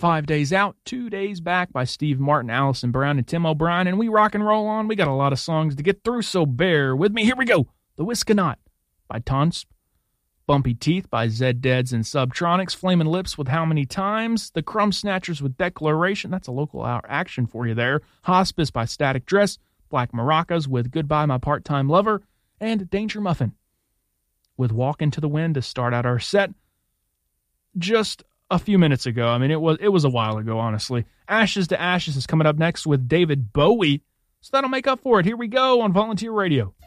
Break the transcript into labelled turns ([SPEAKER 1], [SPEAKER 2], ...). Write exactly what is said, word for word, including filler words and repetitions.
[SPEAKER 1] Five Days Out, Two Days Back by Steve Martin, Allison Brown, and Tim O'Brien, and we rock and roll on. We got a lot of songs to get through, so bear with me. Here we go. The Wiskanaut by Tonsp, Bumpy Teeth by Zed Deads and Subtronics, Flamin' Lips with How Many Times, The Crumb Snatchers with Declaration, that's a local hour action for you there, Hospice by Static Dress, Black Maracas with Goodbye My Part-Time Lover, and Danger Muffin with Walk Into the Wind to start out our set. Just a few minutes ago. I mean, it was it was a while ago, honestly. Ashes to Ashes is coming up next with David Bowie, so that'll make up for it. Here we go on Volunteer Radio.